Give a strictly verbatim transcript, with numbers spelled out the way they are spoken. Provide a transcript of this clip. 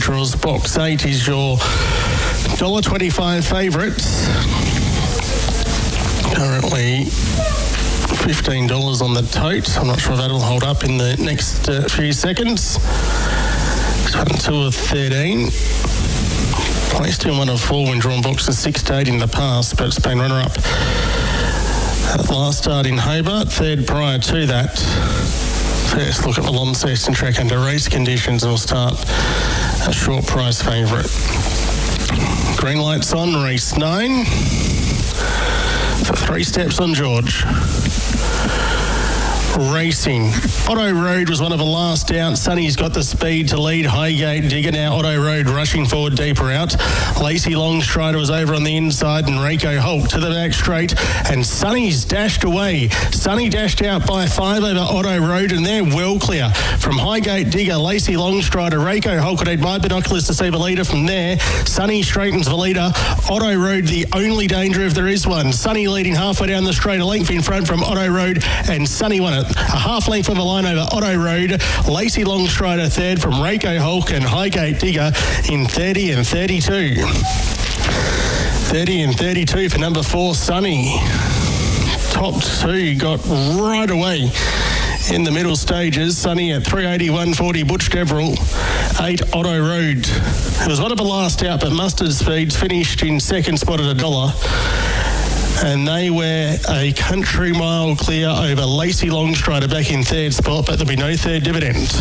draws. Box eight is your one dollar twenty-five favourite. Currently fifteen dollars on the tote. I'm not sure if that'll hold up in the next uh, few seconds. Two of thirteen. Placed in one of four when drawn boxes six to eight in the past, but it's been runner-up at last start in Hobart. Third prior to that. First look at the Launceston track under race conditions, and we'll start a short price favourite. Green lights on, race nine. For three steps on George. Racing. Otto Road was one of the last out. Sonny's got the speed to lead. Highgate Digger now. Otto Road rushing forward deeper out. Lacey Longstrider was over on the inside, and Reiko Holt to the back straight, and Sonny's dashed away. Sonny dashed out by five over Otto Road, and they're well clear from Highgate Digger, Lacey Longstrider, Reiko Holt. Could need my binoculars to see the leader from there. Sonny straightens the leader. Otto Road the only danger if there is one. Sonny leading halfway down the straight, a length in front from Otto Road, and Sonny won it. A half length of the line over Otto Road. Lacey Longstrider third from Reiko Hulk, and Highgate Digger in thirty and thirty-two. thirty and thirty-two for number four, Sonny. Top two got right away in the middle stages. Sonny at three eighty-one forty, Butch Deverill. eight Otto Road. It was one of the last out, but Mustard Speeds finished in second spot at a dollar. And they were a country mile clear over Lacey Longstrider back in third spot, but there'll be no third dividend.